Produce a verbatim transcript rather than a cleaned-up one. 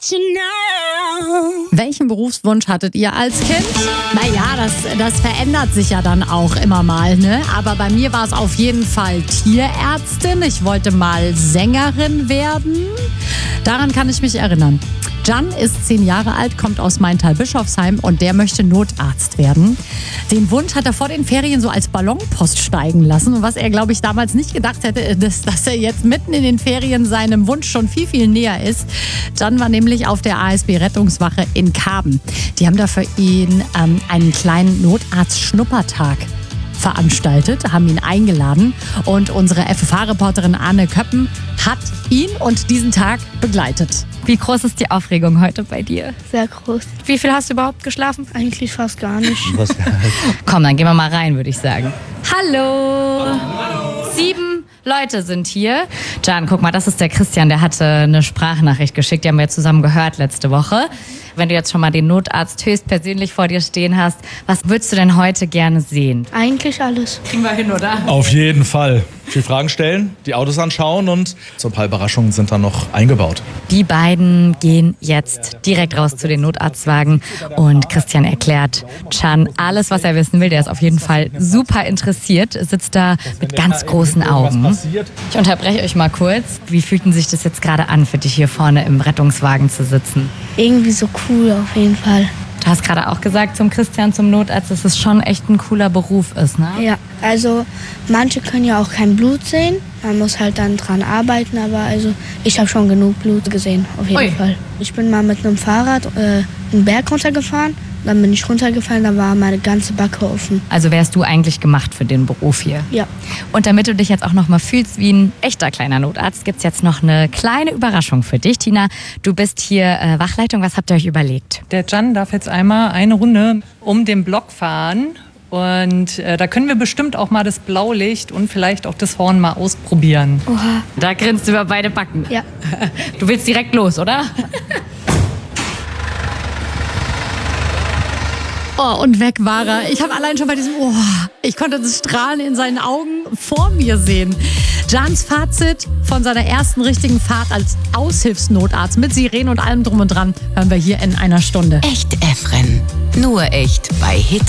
you now. Welchen Berufswunsch hattet ihr als Kind? Naja, das, das verändert sich ja dann auch immer mal, ne? Aber bei mir war es auf jeden Fall Tierärztin. Ich wollte mal Sängerin werden. Daran kann ich mich erinnern. Can ist zehn Jahre alt, kommt aus Maintal-Bischofsheim und der möchte Notarzt werden. Den Wunsch hat er vor den Ferien so als Ballonpost steigen lassen. Und was er, glaube ich, damals nicht gedacht hätte, ist, dass er jetzt mitten in den Ferien seinem Wunsch schon viel, viel näher ist. Can war nämlich auf der A S B-Rettungswache in Karben. Die haben da für ihn ähm, einen kleinen Notarzt-Schnuppertag veranstaltet, haben ihn eingeladen und unsere F F H-Reporterin Anne Köppen hat ihn und diesen Tag begleitet. Wie groß ist die Aufregung heute bei dir? Sehr groß. Wie viel hast du überhaupt geschlafen? Eigentlich fast gar nicht. Komm, dann gehen wir mal rein, würde ich sagen. Hallo! Hallo. Sieben Leute sind hier. Can, guck mal, das ist der Christian, der hatte eine Sprachnachricht geschickt, die haben wir zusammen gehört letzte Woche. Wenn du jetzt schon mal den Notarzt höchstpersönlich vor dir stehen hast, was würdest du denn heute gerne sehen? Eigentlich alles. Kriegen wir hin, oder? Auf jeden Fall. Viel Fragen stellen, die Autos anschauen und so ein paar Überraschungen sind dann noch eingebaut. Die beiden gehen jetzt direkt raus zu den Notarztwagen und Christian erklärt Can alles, was er wissen will. Der ist auf jeden Fall super interessiert, sitzt da mit ganz großen Augen. Ich unterbreche euch mal kurz. Wie fühlt denn sich das jetzt gerade an, für dich hier vorne im Rettungswagen zu sitzen? Irgendwie so cool auf jeden Fall. Du hast gerade auch gesagt zum Christian, zum Notarzt, dass es schon echt ein cooler Beruf ist, ne? Ja, also manche können ja auch kein Blut sehen. Man muss halt dann dran arbeiten, aber also ich habe schon genug Blut gesehen, auf jeden Ui. Fall. Ich bin mal mit einem Fahrrad äh, einen Berg runtergefahren. Dann bin ich runtergefallen, da war meine ganze Backe offen. Also wärst du eigentlich gemacht für den Beruf hier? Ja. Und damit du dich jetzt auch noch mal fühlst wie ein echter kleiner Notarzt, gibt's jetzt noch eine kleine Überraschung für dich. Tina, du bist hier äh, Wachleitung. Was habt ihr euch überlegt? Der Can darf jetzt einmal eine Runde um den Block fahren. Und äh, da können wir bestimmt auch mal das Blaulicht und vielleicht auch das Horn mal ausprobieren. Oha. Da grinst du über beide Backen. Ja. Du willst direkt los, oder? Oh, und weg war er. Ich habe allein schon bei diesem, oh, ich konnte das Strahlen in seinen Augen vor mir sehen. Cans Fazit von seiner ersten richtigen Fahrt als Aushilfsnotarzt mit Sirenen und allem drum und dran hören wir hier in einer Stunde. Echt Efren. Nur echt bei Hit